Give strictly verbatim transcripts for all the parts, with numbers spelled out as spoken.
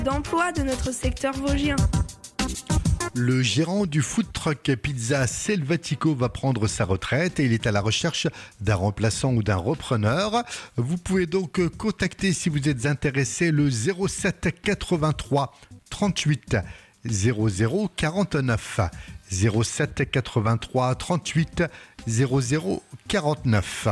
d'emploi de notre secteur vosgien. Le gérant du food truck pizza Selvatico va prendre sa retraite et il est à la recherche d'un remplaçant ou d'un repreneur. Vous pouvez donc contacter si vous êtes intéressé le zéro sept quatre-vingt-trois trente-huit zéro zéro quarante-neuf. zéro sept quatre-vingt-trois trente-huit zéro zéro quarante-neuf.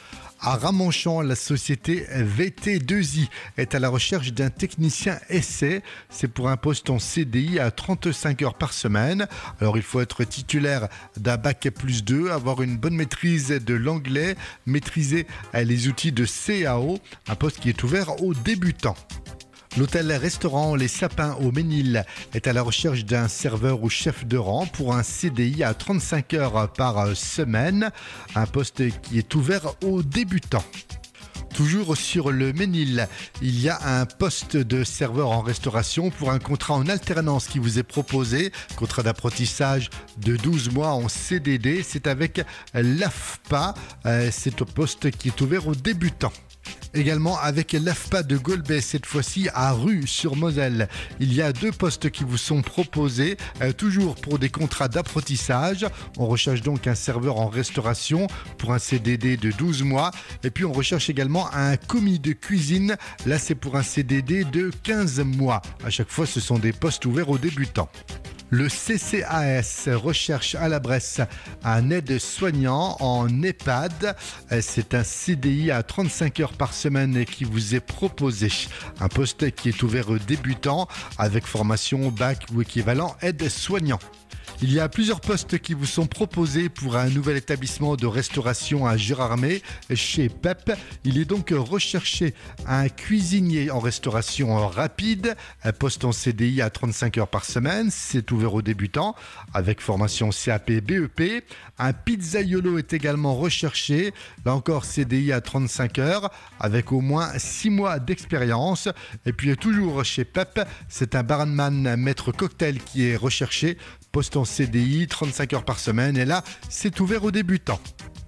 À Ramonchamp, la société V T deux I est à la recherche d'un technicien essai. C'est pour un poste en C D I à trente-cinq heures par semaine. Alors il faut être titulaire d'un bac plus deux, avoir une bonne maîtrise de l'anglais, maîtriser les outils de C A O, un poste qui est ouvert aux débutants. L'hôtel-restaurant Les Sapins au Ménil est à la recherche d'un serveur ou chef de rang pour un C D I à trente-cinq heures par semaine, un poste qui est ouvert aux débutants. Toujours sur le Ménil, il y a un poste de serveur en restauration pour un contrat en alternance qui vous est proposé, contrat d'apprentissage de douze mois en C D D, c'est avec l'A F P A, c'est un poste qui est ouvert aux débutants. Également avec l'A F P A de Golbet, cette fois-ci à Rue-sur-Moselle. Il y a deux postes qui vous sont proposés, euh, toujours pour des contrats d'apprentissage. On recherche donc un serveur en restauration pour un C D D de douze mois. Et puis on recherche également un commis de cuisine. Là, c'est pour un C D D de quinze mois. À chaque fois, ce sont des postes ouverts aux débutants. Le C C A S recherche à la Bresse un aide-soignant en EHPAD. C'est un C D I à trente-cinq heures par semaine qui vous est proposé. Un poste qui est ouvert aux débutants avec formation bac ou équivalent aide-soignant. Il y a plusieurs postes qui vous sont proposés pour un nouvel établissement de restauration à Gérardmer chez P E P. Il est donc recherché un cuisinier en restauration rapide, un poste en C D I à trente-cinq heures par semaine, c'est ouvert aux débutants avec formation C A P B E P. Un pizzaiolo est également recherché, là encore C D I à trente-cinq heures avec au moins six mois d'expérience. Et puis toujours chez P E P, c'est un barman maître cocktail qui est recherché, poste en C D I, trente-cinq heures par semaine, et là, c'est ouvert aux débutants.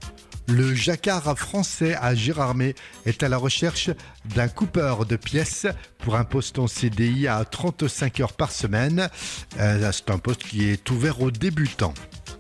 Le Jacquard français à Gérardmer est à la recherche d'un coupeur de pièces pour un poste en C D I à trente-cinq heures par semaine. Euh, c'est un poste qui est ouvert aux débutants.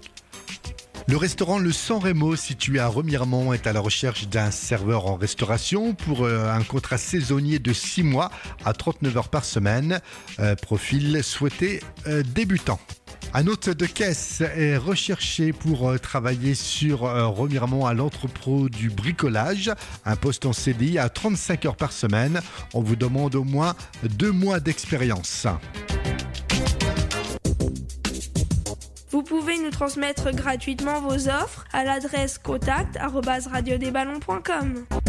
Le restaurant Le San Remo, situé à Remiremont, est à la recherche d'un serveur en restauration pour euh, un contrat saisonnier de six mois à trente-neuf heures par semaine. Euh, profil souhaité euh, débutant. Un hôte de caisse est recherché pour euh, travailler sur euh, Remiremont à l'entrepôt du bricolage. Un poste en C D I à trente-cinq heures par semaine. On vous demande au moins deux mois d'expérience. Vous pouvez nous transmettre gratuitement vos offres à l'adresse contact arobase radio des ballons point com.